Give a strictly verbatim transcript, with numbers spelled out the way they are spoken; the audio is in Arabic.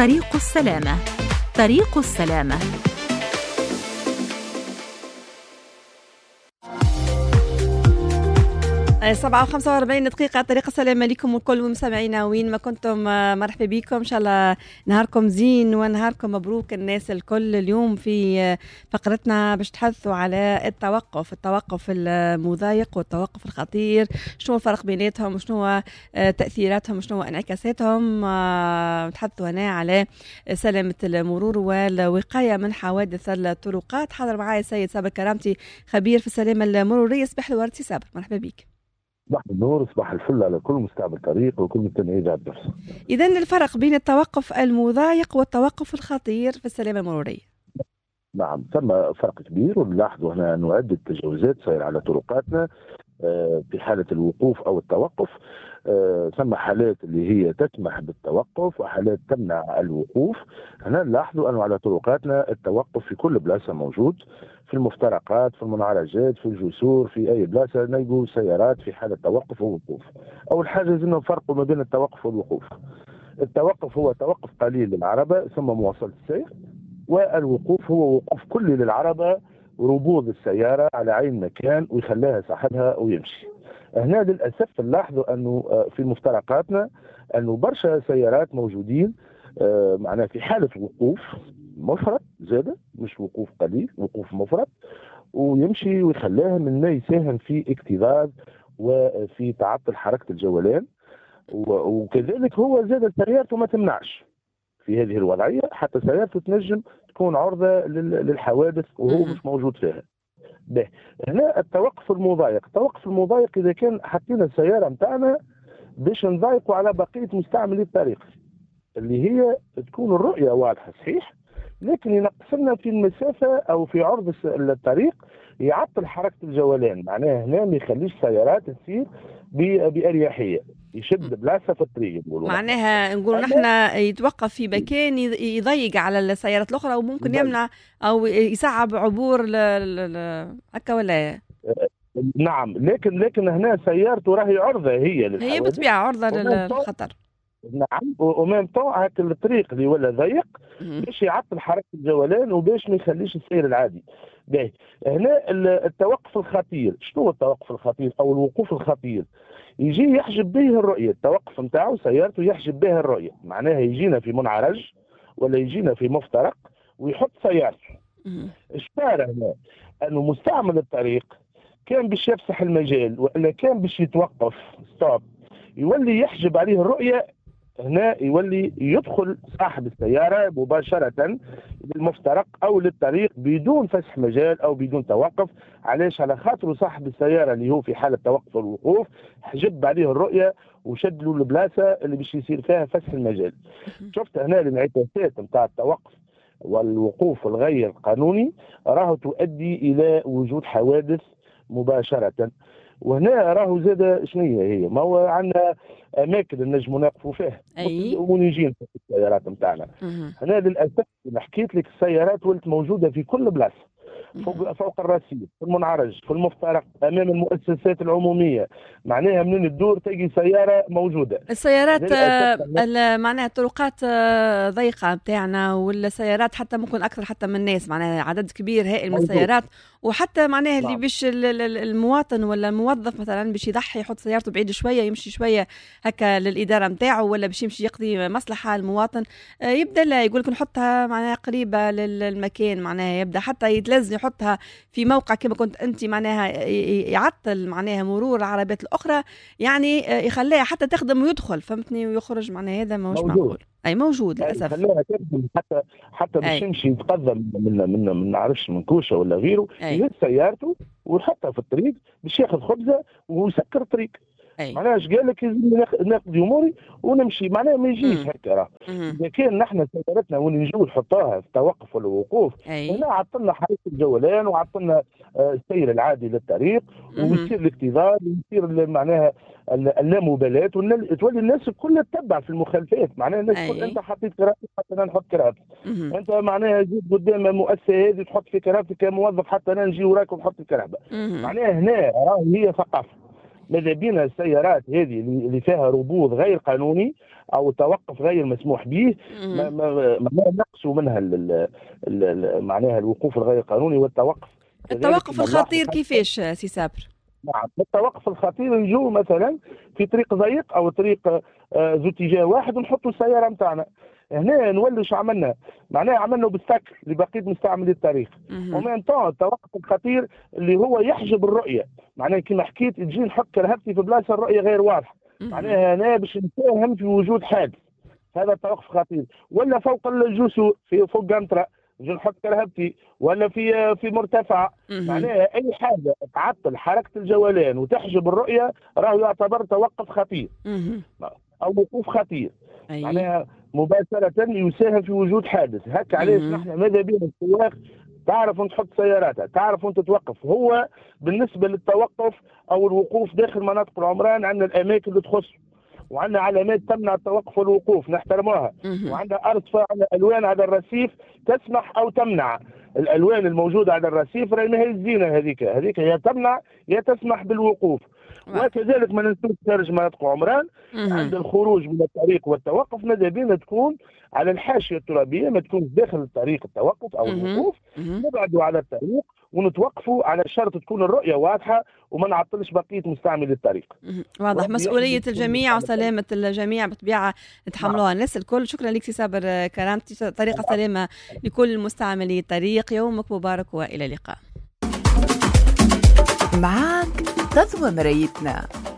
طريق السلامة. طريق السلامة. سبعة وخمسة وأربعين دقيقة. طريق السلامة لكم وكل مستمعينا وين ما كنتم، مرحبا بكم. إن شاء الله نهاركم زين ونهاركم مبروك الناس الكل. اليوم في فقرتنا باش تحدثوا على التوقف التوقف المضايق والتوقف الخطير، شنو الفرق بيناتهم وشنو تأثيراتهم وشنو انعكاساتهم. تحدثوا هنا على سلامة المرور والوقاية من حوادث الطرقات. حاضر معايا السيد صابر كرامتي، خبير في السلامة المرورية. صباح الورد سي صابر، مرحبا بك. صباح النور، صباح الفل على كل مستعمل طريق وكل مستمعي إذاعة نفسه. إذن الفرق بين التوقف المضايق والتوقف الخطير في السلامة المرورية. نعم، ثم فرق كبير، ونلاحظوا هنا أنه عدة تجاوزات صاير على طرقاتنا في حالة الوقوف أو التوقف. ثم حالات اللي هي تسمح بالتوقف وحالات تمنع الوقوف. هنا نلاحظوا أنه على طرقاتنا التوقف في كل بلاصة موجود، في المفترقات، في المنعرجات، في الجسور، في أي بلاصة نلقوا سيارات في حالة توقف ووقوف. أول حاجة لازم نفرقوا ما بين التوقف والوقوف. التوقف هو توقف قليل للعربة ثم مواصلة السير، والوقوف هو وقوف كلي للعربة وربوط السيارة على عين مكان ويخليها صاحبها ويمشي. هنا للأسف نلاحظوا أنه في مفترقاتنا أنه برشا سيارات موجودين معناها في حالة وقوف مفرط زادة، مش وقوف قليل، وقوف مفرط، ويمشي ويخليها من ما يساهم في اكتظاظ وفي تعطل حركة الجولان. وكذلك هو زاد سيارته ما تمنعش في هذه الوضعية، حتى سيارته تنجم تكون عرضة للحوادث وهو مش موجود فيها. به هنا التوقف المضايق. التوقف المضايق إذا كان حطينا السيارة متاعنا باش نضايقوا على بقية مستعملي الطريق، اللي هي تكون الرؤية واضحة صحيح، لكن ينقص لنا في المسافة أو في عرض الطريق، يعطل حركة الجولان. معناها هنا ما يخليش سيارات تسير بأريحية، يشد بلاصة في الطريق. معناها نقول نحن يتوقف في مكان يضيق على السيارات الأخرى وممكن يمنع أو يصعب عبور هكا ولا؟ نعم، لكن لكن هنا سيارته راهي عرضة، هي للحوادث، هي بالطبيعة عرضة للخطر. نعم، ومام طو هاك الطريق اللي ولا ضيق باش يعطل حركه الجولان وباش ما يخليش السير العادي. باهي هنا التوقف الخطير. شنو التوقف الخطير او الوقوف الخطير؟ يجي يحجب به الرؤيه، التوقف نتاعو سيارته يحجب به الرؤيه. معناها يجينا في منعرج ولا يجينا في مفترق ويحط سيارته. الشارع هنا انه مستعمل الطريق كان باش يفسح المجال ولا كان باش يتوقف ستوب، يولي يحجب عليه الرؤيه. هنا يولي يدخل صاحب السيارة مباشرة للمفترق أو للطريق بدون فسح مجال أو بدون توقف. علاش؟ على خاطر صاحب السيارة اللي هو في حالة توقف والوقوف حجب عليه الرؤية وشد له البلاصة اللي باش يصير فيها فسح المجال. شفت هنا الانعكاسات نتاع التوقف والوقوف الغير قانوني راهو تؤدي إلى وجود حوادث مباشرة. وهنا راهو زاد شنية هي، ما هو عندنا اماكن نجموا نقفوا فيها ونجين في السيارات نتاعنا. هنا للاسف حكيت لك السيارات ولت موجوده في كل بلاصه، فوق فوق الرصيف، في المنعرج، في المفترق، امام المؤسسات العموميه. معناها منين الدور تجي سياره موجوده. السيارات معناها الطرقات ضيقه بتاعنا، والسيارات حتى ممكن اكثر حتى من الناس، معناها عدد كبير هائل من السيارات. وحتى معناها اللي باش المواطن ولا الموظف مثلا باش يضحي يحط سيارته بعيد شويه، يمشي شويه هكا للاداره نتاعو، ولا باش يمشي يقضي مصلحه المواطن، يبدا لا يقول لك نحطها معناها قريبه للمكان، معناها يبدا حتى يتلز يحطها في موقع كما كنت انت، معناها يعطل معناها مرور العربيات الاخرى، يعني يخليها حتى تخدم ويدخل، فهمتني، ويخرج. معناها هذا مش معقول. اي موجود للاسف. خليها تخدم حتى حتى باش يمشي يتقدم من من من نعرفش من كوشه ولا غيره، يهز سيارته ويحطها في الطريق باش ياخذ خبزه ويسكر الطريق. معناها اش قال لك ناخذ اموري ونمشي، معناها ما يجيش هكا. راه اذا كان نحن سيارتنا وين نجيو نحطوها في التوقف ولا الوقوف، هنا عطلنا حركه الجولان وعطلنا السير العادي للطريق، ويصير الاكتظاظ ويصير معناها اللامبالاه، وتولي الناس كلها تتبع في المخالفات. معناها الناس تقول انت حطيت كراسي حتى انا نحط كراسي، انت معناها جيت قدام المؤسسه هذه تحط في كراسي كموظف حتى انا نجي وراك ونحط الكرهبه. معناها هنا راهي هي ثقافه. ماذا بينا السيارات هذه اللي فيها ربوط غير قانوني او توقف غير مسموح به ما ما ما نقصوا منها ال ال معناها الوقوف الغير قانوني والتوقف. التوقف الخطير كيفاش سي صابر؟ نعم، التوقف الخطير نجو مثلا في طريق ضيق او طريق ذو اتجاه واحد ونحطوا السياره نتاعنا هنا نولوا شو عملنا؟ معناها عملنا بالسكر لبقيه مستعملي الطريق. ومن طون التوقف الخطير اللي هو يحجب الرؤيه، معناها كما حكيت تجي نحط كرهبتي في بلاصه الرؤيه غير واضحه، معناها انا باش نساهم في وجود حادث، هذا توقف خطير. ولا فوق الجسور في فوق قنطره نجي نحط كرهبتي، ولا في في مرتفع، معناها اي حاجه تعطل حركه الجولان وتحجب الرؤيه راهو يعتبر توقف خطير او وقوف خطير. أيه. معناها مباشره يساهم في وجود حادث. هكا علاش نحن ماذا بينا السواق تعرف وانت تحط سياراتها، تعرف وانت توقف. هو بالنسبه للتوقف او الوقوف داخل مناطق العمران عندنا الاماكن اللي تخص، وعندنا علامات تمنع التوقف والوقوف نحترموها، وعندنا ارصفه، عندنا الوان على الرصيف تسمح او تمنع. الالوان الموجوده على الرصيف راهي ما هي الزينه، هذيك هذيك هي تمنع يا تسمح بالوقوف. وكذلك ما ننسوش خارج مناطق عمران عند الخروج من الطريق والتوقف ماذا بينا تكون على الحاشيه الترابيه، ما تكونش داخل الطريق التوقف او الوقوف، نبعدوا على الطريق ونتوقفوا على شرط تكون الرؤيه واضحه وما نعطلش بقيه مستعملي الطريق. واضح، مسؤوليه الجميع وسلامه الجميع بالطبيعه نتحملوها الناس الكل. شكرا لك سي صابر كرامتي، طريقه سلامه لكل مستعملي الطريق. يومك مبارك والى اللقاء. معك تضوى مرايتنا.